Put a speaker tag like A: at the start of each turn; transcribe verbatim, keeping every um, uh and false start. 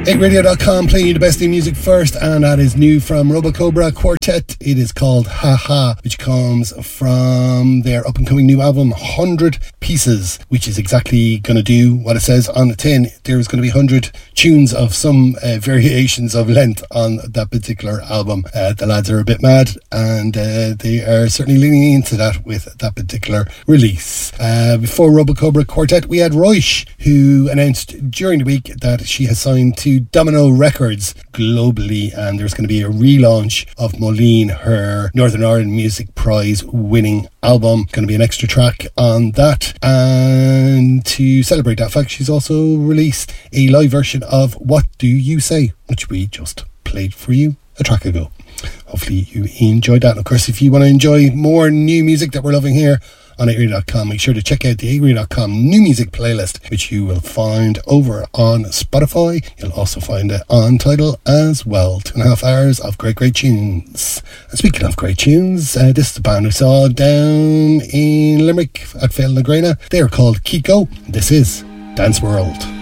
A: eight radio dot com playing you the best new music first, and that is new from Robocobra Quartet. It is called Ha Ha, which comes from their up and coming new album one hundred Pieces, which is exactly going to do what it says on the tin. There's going to be one hundred tunes of some uh, variations of length on that particular album. Uh, the lads are a bit mad, and uh, they are certainly leaning into that with that particular release. Uh, before Robocobra Quartet, we had Roish, who announced during the week that she has signed to Domino Records globally, and there's going to be a relaunch of Moline, her Northern Ireland Music Prize winning album. Going to be an extra track on that, and to celebrate that fact, she's also released a live version of What Do You Say, which we just played for you a track ago. Hopefully you enjoyed that. And of course, if you want to enjoy more new music that we're loving here on eight radio dot com, make sure to check out the eight radio dot com new music playlist, which you will find over on Spotify. You'll also find it on Tidal as well. Two and a half hours of great, great tunes. And speaking of great tunes, uh, this is the band I saw down in Limerick at Fail na Grana. They are called Kiko. This is Dance World.